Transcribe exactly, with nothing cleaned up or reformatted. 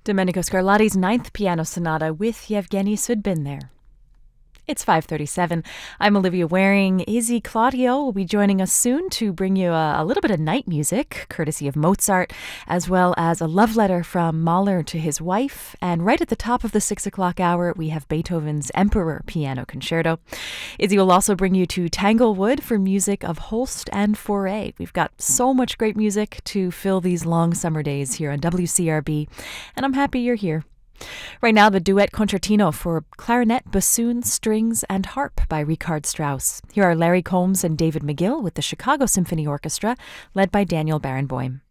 Domenico Scarlatti's Ninth Piano Sonata with Yevgeny Sudbin there. It's five thirty-seven. I'm Olivia Waring. Izzy Claudio will be joining us soon to bring you a, a little bit of night music, courtesy of Mozart, as well as a love letter from Mahler to his wife. And right at the top of the six o'clock hour, we have Beethoven's Emperor Piano Concerto. Izzy will also bring you to Tanglewood for music of Holst and Fauré. We've got so much great music to fill these long summer days here on W C R B, and I'm happy you're here. Right now, the duet concertino for clarinet, bassoon, strings, and harp by Richard Strauss. Here are Larry Combs and David McGill with the Chicago Symphony Orchestra, led by Daniel Barenboim.